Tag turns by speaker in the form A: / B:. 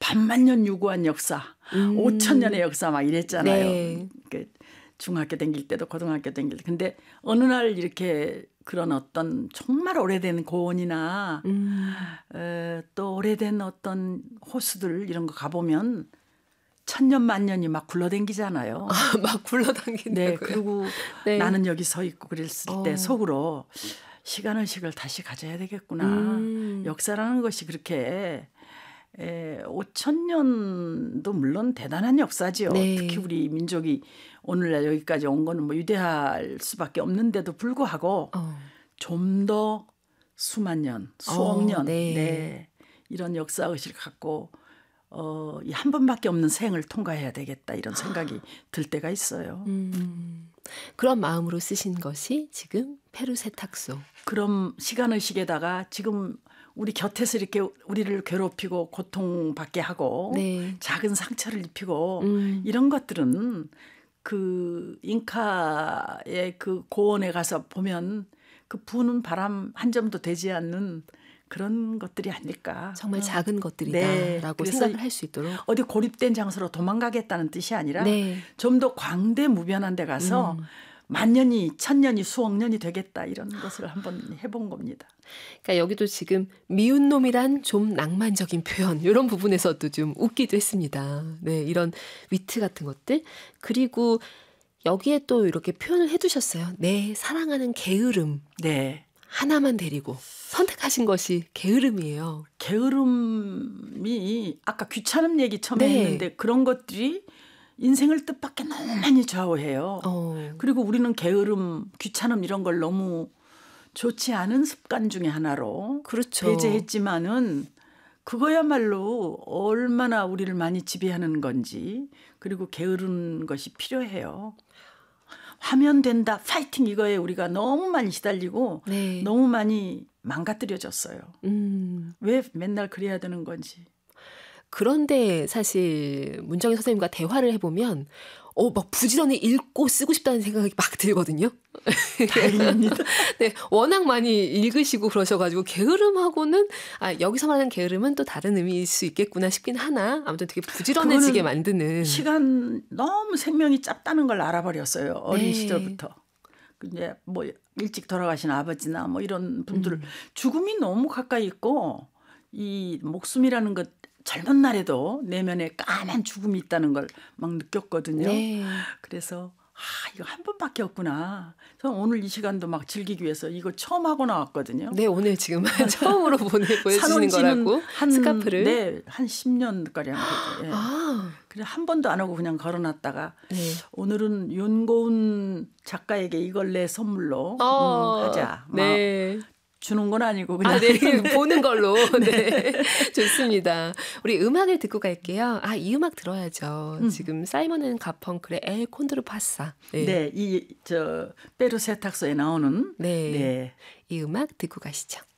A: 반만년 유구한 역사, 5,000년의 역사 막 이랬잖아요.
B: 네.
A: 그 중학교 다닐 때도 고등학교 다닐 때. 근데 어느 날 이렇게 그런 어떤 정말 오래된 고원이나 또 오래된 어떤 호수들 이런 거 가보면 천년 만년이 막 굴러댕기잖아요.
B: 아, 막 굴러다닌다고요?
A: 네, 그리고
B: 네.
A: 나는 여기 서 있고 그랬을 때 속으로 시간의식을 다시 가져야 되겠구나. 역사라는 것이 그렇게 5,000년도 물론 대단한 역사지요.
B: 네.
A: 특히 우리 민족이 오늘날 여기까지 온 거는 뭐 위대할 수밖에 없는데도 불구하고 좀 더 수만 년, 수억 년 네. 이런 역사의식을 갖고 이 한 번밖에 없는 생을 통과해야 되겠다 이런 생각이 들 때가 있어요.
B: 그런 마음으로 쓰신 것이 지금 페루 세탁소.
A: 그럼 시간의식에다가 지금 우리 곁에서 이렇게 우리를 괴롭히고 고통받게 하고
B: 네.
A: 작은 상처를 입히고 이런 것들은 그 잉카의 그 고원에 가서 보면 그 부는 바람 한 점도 되지 않는 그런 것들이 아닐까.
B: 정말 작은 것들이다라고
A: 네.
B: 생각을 할 수 있도록.
A: 어디 고립된 장소로 도망가겠다는 뜻이 아니라
B: 네.
A: 좀 더 광대무변한 데 가서 만년이 천년이 수억 년이 되겠다 이런 것을 한번 해본 겁니다.
B: 그러니까 여기도 지금 미운 놈이란 좀 낭만적인 표현 이런 부분에서도 좀 웃기도 했습니다. 네, 이런 위트 같은 것들. 그리고 여기에 또 이렇게 표현을 해두셨어요. 내 사랑하는 게으름.
A: 네.
B: 하나만 데리고 선택하신 것이 게으름이에요.
A: 게으름이 아까 귀찮음 얘기 처음에
B: 네.
A: 했는데 그런 것들이 인생을 뜻밖에 너무 많이 좌우해요. 그리고 우리는 게으름, 귀찮음 이런 걸 너무 좋지 않은 습관 중에 하나로
B: 그렇죠.
A: 배제했지만은 그거야말로 얼마나 우리를 많이 지배하는 건지 그리고 게으른 것이 필요해요. 하면 된다, 파이팅 이거에 우리가 너무 많이 시달리고
B: 네.
A: 너무 많이 망가뜨려졌어요. 왜 맨날 그래야 되는 건지.
B: 그런데 사실 문정희 선생님과 대화를 해보면 막 부지런히 읽고 쓰고 싶다는 생각이 막 들거든요.
A: 다행입니다.
B: 네, 워낙 많이 읽으시고 그러셔가지고 게으름하고는 여기서 말하는 게으름은 또 다른 의미일 수 있겠구나 싶긴 하나 아무튼 되게 부지런해지게 만드는.
A: 시간 너무 생명이 짧다는 걸 알아버렸어요. 어린
B: 네.
A: 시절부터. 이제 뭐 일찍 돌아가신 아버지나 뭐 이런 분들 죽음이 너무 가까이 있고 이 목숨이라는 것 젊은 날에도 내면에 까만 죽음이 있다는 걸 막 느꼈거든요.
B: 네.
A: 그래서 이거 한 번밖에 없구나. 저는 오늘 이 시간도 막 즐기기 위해서 이거 처음 하고 나왔거든요.
B: 네, 오늘 지금 처음으로 보여주시는 거라고 스카프를.
A: 네, 한 10년가량 되죠. 예. 그래 한 번도 안 하고 그냥 걸어놨다가
B: 네.
A: 오늘은 윤고은 작가에게 이걸 내 선물로 하자.
B: 네.
A: 주는 건 아니고 그냥
B: 네, 보는 걸로. 네. 좋습니다. 우리 음악을 듣고 갈게요. 이 음악 들어야죠. 지금 사이먼 앤 가펑클의 엘 콘드르 파사.
A: 네, 페루 세탁소에 나오는
B: 네. 이 음악 듣고 가시죠.